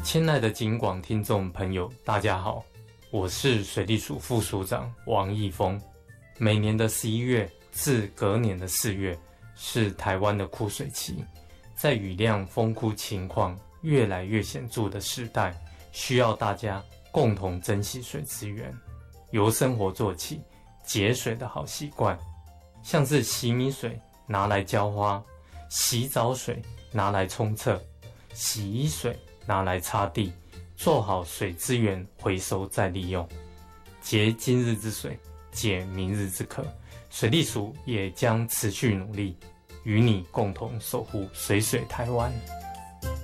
亲爱的警广听众朋友，大家好，我是水利署副署长王义峰。每年的11月至隔年的4月是台湾的枯水期，在雨量丰枯情况越来越显著的时代，需要大家共同珍惜水资源，由生活做起，节水的好习惯，像是洗米水拿来浇花，洗澡水拿来冲厕，洗衣水拿来擦地，做好水资源回收再利用，节今日之水，解明日之渴。水利署也将持续努力，与你共同守护水水台湾。